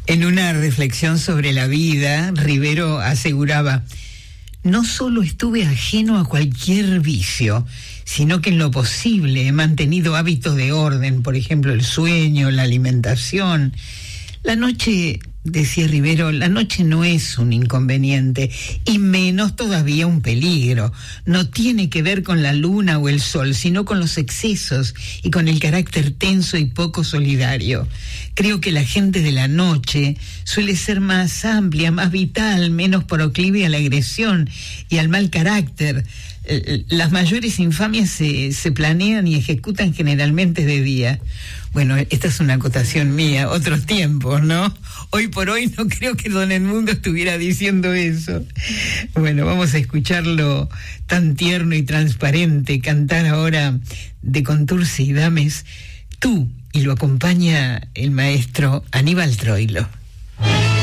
En una reflexión sobre la vida, Rivero aseguraba: no solo estuve ajeno a cualquier vicio, sino que en lo posible he mantenido hábitos de orden, por ejemplo, el sueño, la alimentación. La noche, decía Rivero, la noche no es un inconveniente, y menos todavía un peligro. No tiene que ver con la luna o el sol, sino con los excesos y con el carácter tenso y poco solidario. Creo que la gente de la noche suele ser más amplia, más vital, menos proclive a la agresión y al mal carácter. Las mayores infamias se planean y ejecutan generalmente de día. Bueno, esta es una acotación mía, otros tiempos, ¿no? Hoy por hoy no creo que Don Edmundo estuviera diciendo eso. Bueno, vamos a escucharlo tan tierno y transparente, cantar ahora de Contursi y Dames, Tú, y lo acompaña el maestro Aníbal Troilo.